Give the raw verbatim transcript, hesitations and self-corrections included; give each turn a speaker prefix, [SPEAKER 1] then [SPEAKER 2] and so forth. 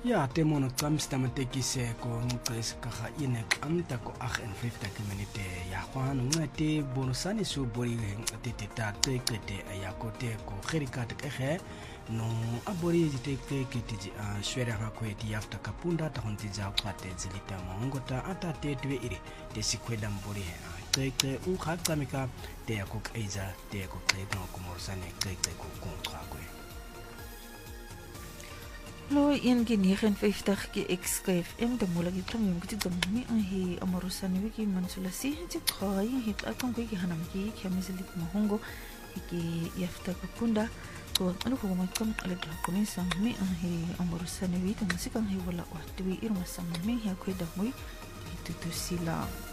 [SPEAKER 1] Ja, temono tsamsta matekise ko ngqes ka ga ine kamta ko ag en fifty minute ya kwano ngate bonusani su bori ngate ta tekete ya ko te ko khirika te khe no abori te ke tiji a shwera ha ko ti afta kapunda ta honti ja kwate zilita mongota ata te twe ire te sikweda mbori he teke u khatsamika te ya ko kaiza te ko teke no ko morsane teke ko kontra ko
[SPEAKER 2] Lo in ki negenvyftig ki X K F M de mola ki klam yung kuti dami ang hi amarusani wiki mansulasi ti tkhai hi akong ki hanam ki kemiselit mahongo ki yafta kapunda ko ano ko makam alegla komisa mi ang hi amarusani wiki musikang hi wala wa tuwi irma sammi hi akoy damoy itutusila